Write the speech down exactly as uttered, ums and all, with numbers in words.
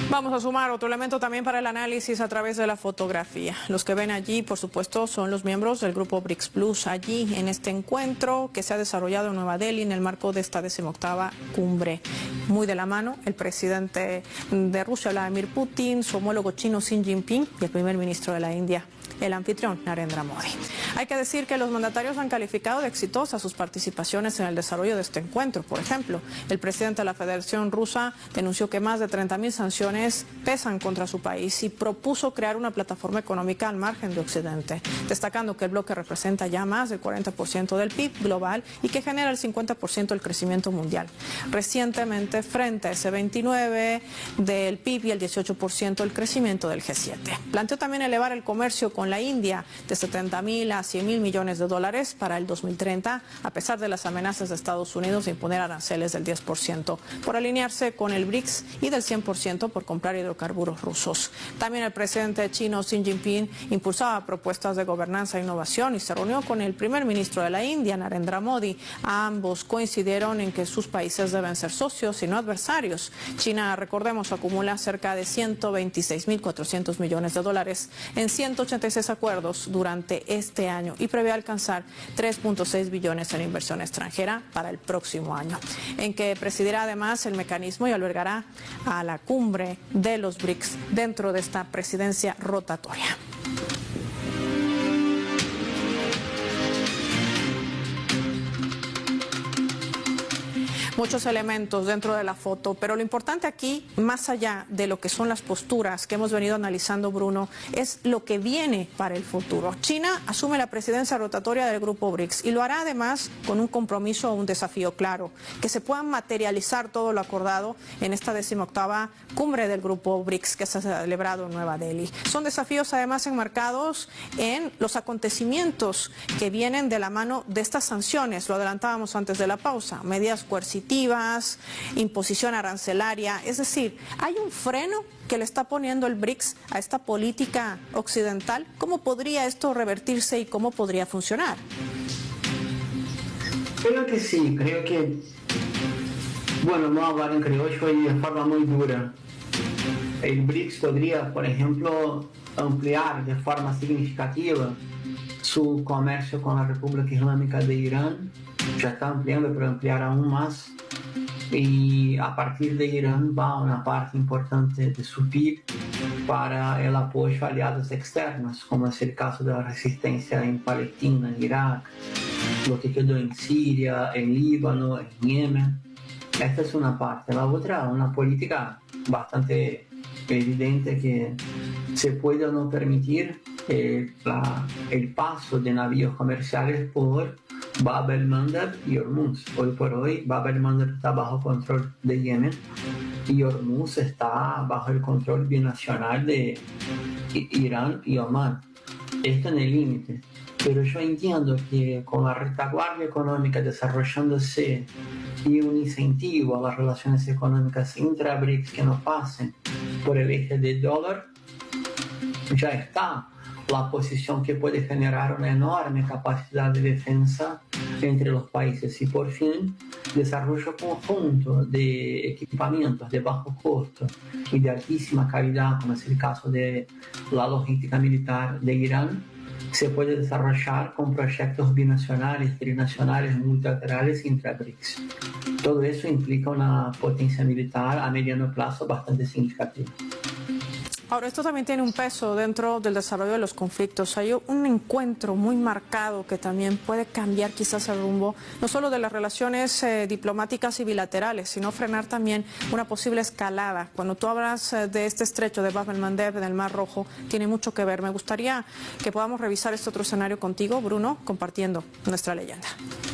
Vamos a sumar otro elemento también para el análisis a través de la fotografía. Los que ven allí, por supuesto, son los miembros del grupo BRICS Plus, allí en este encuentro que se ha desarrollado en Nueva Delhi en el marco de esta decimoctava cumbre. Muy de la mano, el presidente de Rusia, Vladimir Putin, su homólogo chino Xi Jinping y el primer ministro de la India, el anfitrión Narendra Modi. Hay que decir que los mandatarios han calificado de exitosas sus participaciones en el desarrollo de este encuentro. Por ejemplo, el presidente de la Federación Rusa denunció que más de treinta mil sanciones pesan contra su país y propuso crear una plataforma económica al margen de Occidente, destacando que el bloque representa ya más del cuarenta por ciento del P I B global y que genera el cincuenta por ciento del crecimiento mundial. Recientemente, frente a ese veintinueve por ciento del P I B y el dieciocho por ciento del crecimiento del G siete. Planteó también elevar el comercio con la India de setenta mil a cien mil millones de dólares para el dos mil treinta, a pesar de las amenazas de Estados Unidos de imponer aranceles del diez por ciento por alinearse con el BRICS y del cien por ciento por comprar hidrocarburos rusos. También el presidente chino Xi Jinping impulsaba propuestas de gobernanza e innovación y se reunió con el primer ministro de la India, Narendra Modi. Ambos coincidieron en que sus países deben ser socios y no adversarios. China, recordemos, acumula cerca de ciento veintiséis mil cuatrocientos millones de dólares en ciento ochenta y seis acuerdos durante este año y prevé alcanzar tres punto seis billones en inversión extranjera para el próximo año, en que presidirá además el mecanismo y albergará a la cumbre de los BRICS dentro de esta presidencia rotatoria. Muchos elementos dentro de la foto, pero lo importante aquí, más allá de lo que son las posturas que hemos venido analizando, Bruno, es lo que viene para el futuro. China asume la presidencia rotatoria del grupo BRICS y lo hará además con un compromiso o un desafío claro, que se pueda materializar todo lo acordado en esta decimoctava cumbre del grupo BRICS que se ha celebrado en Nueva Delhi. Son desafíos además enmarcados en los acontecimientos que vienen de la mano de estas sanciones, lo adelantábamos antes de la pausa, medidas coercitivas, imposición arancelaria, es decir, hay un freno que le está poniendo el BRICS a esta política occidental. ¿Cómo podría esto revertirse y cómo podría funcionar? Creo que sí, creo que, bueno, no hablar en criollo y de forma muy dura. El BRICS podría, por ejemplo, ampliar de forma significativa su comercio con la República Islámica de Irán. Ya está ampliando, pero ampliar aún más. Y a partir de Irán va una parte importante de su P I B para el apoyo a aliados externos, como es el caso de la resistencia en Palestina, en Irak, lo que quedó en Siria, en Líbano, en Yemen. Esta es una parte. La otra, una política bastante evidente que se puede o no permitir eh, la, el paso de navíos comerciales por Bab el-Mandeb y Hormuz. Hoy por hoy Bab el-Mandeb está bajo control de Yemen y Hormuz está bajo el control binacional de Irán y Omán. Esto en el límite. Pero yo entiendo que con la retaguardia económica desarrollándose y un incentivo a las relaciones económicas intra-BRICS que no pasen por el eje del dólar, ya está la posición que puede generar una enorme capacidad de defensa entre los países y por fin desarrollo conjunto de equipamientos de bajo costo y de altísima calidad, como es el caso de la logística militar de Irán, se puede desarrollar con proyectos binacionales, trinacionales, multilaterales intra-BRICS. Todo eso implica una potencia militar a mediano plazo bastante significativa. Ahora, esto también tiene un peso dentro del desarrollo de los conflictos. Hay un encuentro muy marcado que también puede cambiar quizás el rumbo, no solo de las relaciones eh, diplomáticas y bilaterales, sino frenar también una posible escalada. Cuando tú hablas eh, de este estrecho de Bab el-Mandeb, en el Mar Rojo, tiene mucho que ver. Me gustaría que podamos revisar este otro escenario contigo, Bruno, compartiendo nuestra leyenda.